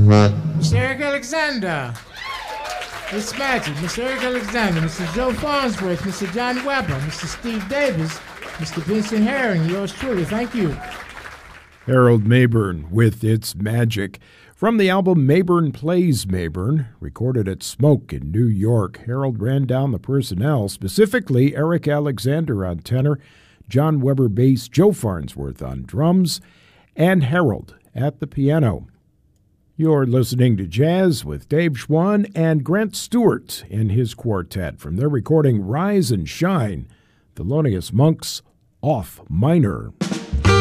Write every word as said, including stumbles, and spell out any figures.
Mister Eric Alexander. It's Magic. Mister Eric Alexander, Mister Joe Farnsworth, Mister John Weber, Mister Steve Davis, Mister Vincent Herring, yours truly. Thank you. Harold Mabern with It's Magic. From the album Mabern Plays Mabern, recorded at Smoke in New York, Harold ran down the personnel, specifically Eric Alexander on tenor, John Weber bass, Joe Farnsworth on drums, and Harold at the piano. You're listening to Jazz with Dave Schwann and Grant Stewart in his quartet from their recording Rise and Shine, Thelonious Monk's Off Minor.